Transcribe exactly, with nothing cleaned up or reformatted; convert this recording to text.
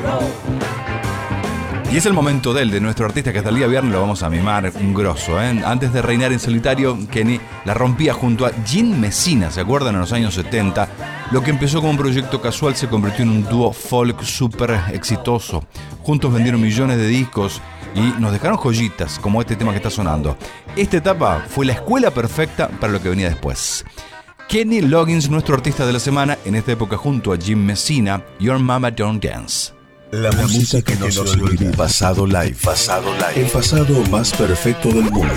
Y es el momento de él, de nuestro artista, que hasta el día viernes lo vamos a mimar un grosso, ¿eh? Antes de reinar en solitario, Kenny la rompía junto a Jim Messina, ¿se acuerdan? En los años setenta. Lo que empezó como un proyecto casual se convirtió en un dúo folk súper exitoso. Juntos vendieron millones de discos y nos dejaron joyitas, como este tema que está sonando. Esta etapa fue la escuela perfecta para lo que venía después. Kenny Loggins, nuestro artista de la semana, en esta época junto a Jim Messina, Your Mama Don't Dance. La, la música que no se olvida. Pasado live. Pasado live. El pasado más perfecto del mundo.